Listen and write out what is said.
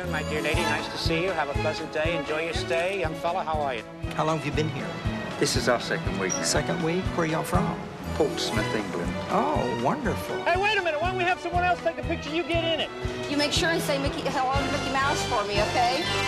morning, my dear lady. Nice to see you. Have a pleasant day. Enjoy your stay. Young fella, how are you? How long have you been here? This is our second week now. Second week? Where are y'all from? Portsmouth, England. Oh, wonderful. Hey, wait a minute. Why don't we have someone else take a picture? You get in it. You make sure and say hello to Mickey Mouse for me, okay?